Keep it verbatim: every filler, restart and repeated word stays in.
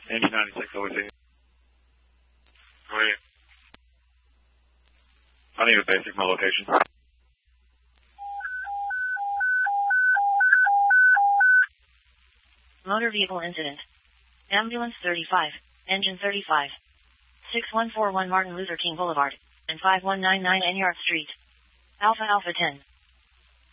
Indy ninety-six, always see. How are you? I need a basic my location. Motor vehicle incident. Ambulance thirty-five, engine thirty-five. six one four one Martin Luther King Boulevard, and five one nine nine Enyart Street. Alpha Alpha ten.